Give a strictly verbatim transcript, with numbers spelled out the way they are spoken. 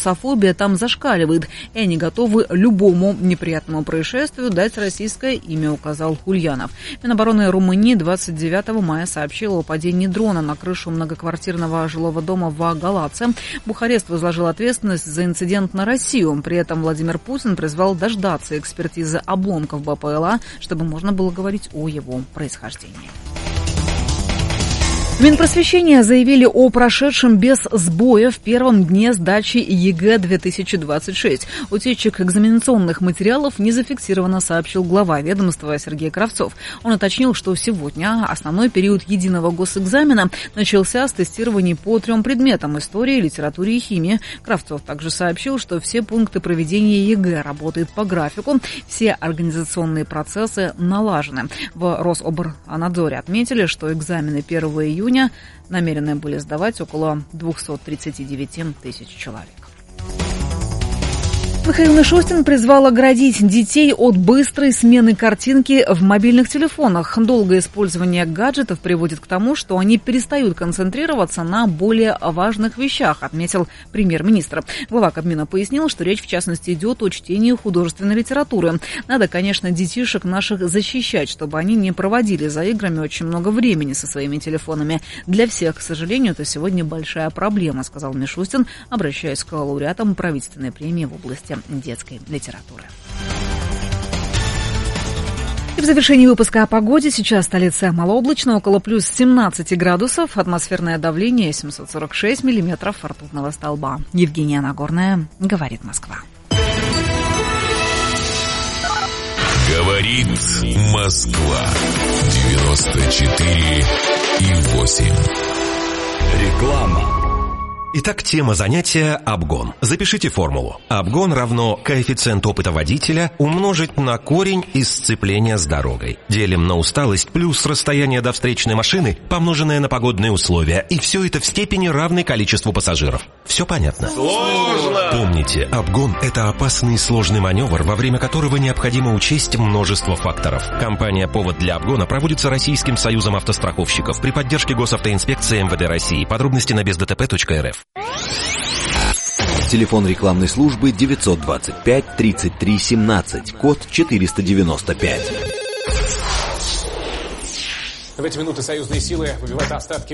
русофобия там зашкаливает, и они готовы любому неприятному происшествию дать российское имя, указал Ульянов. Минобороны Румынии двадцать девятого мая сообщила о падении дрона на крышу многоквартирного жилого дома в Галаце. Бухарест возложил ответственность за инцидент на Россию. При этом Владимир Путин призвал дождаться экспертизы обломков БПЛА, чтобы можно было говорить о его происхождении. В Минпросвещения заявили о прошедшем без сбоя в первом дне сдачи ЕГЭ две тысячи двадцать шесть. Утечек экзаменационных материалов не зафиксировано, сообщил глава ведомства Сергей Кравцов. Он уточнил, что сегодня основной период единого госэкзамена начался с тестирований по трем предметам – истории, литературе и химии. Кравцов также сообщил, что все пункты проведения ЕГЭ работают по графику, все организационные процессы налажены. В Рособорнадзоре отметили, что экзамены первого июня намерены были сдавать около двести тридцать девять тысяч человек. Михаил Мишустин призвал оградить детей от быстрой смены картинки в мобильных телефонах. Долгое использование гаджетов приводит к тому, что они перестают концентрироваться на более важных вещах, отметил премьер-министр. Глава Кабмина пояснил, что речь в частности идет о чтении художественной литературы. Надо, конечно, детишек наших защищать, чтобы они не проводили за играми очень много времени со своими телефонами. Для всех, к сожалению, это сегодня большая проблема, сказал Мишустин, обращаясь к лауреатам правительственной премии в области детской литературы. И в завершении выпуска о погоде. Сейчас столица малооблачно, около плюс семнадцать градусов. Атмосферное давление семьсот сорок шесть миллиметров ртутного столба. Евгения Нагорная, говорит Москва. Говорит Москва. девяносто четыре и восемь. Реклама. Итак, тема занятия – обгон. Запишите формулу. Обгон равно коэффициент опыта водителя умножить на корень из сцепления с дорогой. Делим на усталость плюс расстояние до встречной машины, помноженное на погодные условия. И все это в степени равной количеству пассажиров. Все понятно? Сложно! Помните, обгон – это опасный и сложный маневр, во время которого необходимо учесть множество факторов. Компания «Повод для обгона» проводится Российским союзом автостраховщиков при поддержке Госавтоинспекции эм вэ дэ России. Подробности на без дэ тэ пэ точка эр эф. Телефон рекламной службы девятьсот двадцать пять тридцать три семнадцать, код четыреста девяносто пять. В эти минуты союзные силы выбивают остатки